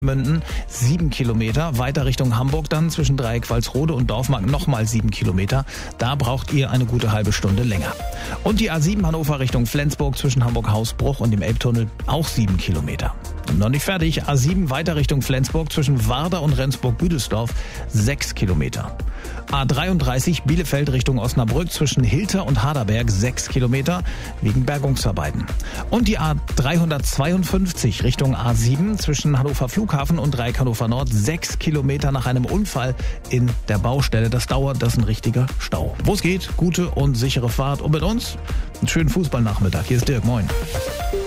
Münden 7 Kilometer, weiter Richtung Hamburg dann zwischen Dreieck-Walsrode und Dorfmark nochmal 7 Kilometer. Da braucht ihr eine gute halbe Stunde länger. Und die A7 Hannover Richtung Flensburg zwischen Hamburg-Hausbruch und dem Elbtunnel auch 7 Kilometer. Noch nicht fertig, A7 weiter Richtung Flensburg zwischen Warder und Rendsburg-Büdelsdorf 6 Kilometer. A33 Bielefeld Richtung Osnabrück zwischen Hilter und Harderberg 6 Kilometer wegen Bergungsarbeiten. Und die A352 Richtung A7 zwischen Hannover Flughafen und Dreieck Hannover Nord 6 Kilometer nach einem Unfall in der Baustelle. Das ist ein richtiger Stau. Wo es geht, gute und sichere Fahrt und mit uns einen schönen Fußballnachmittag. Hier ist Dirk, moin.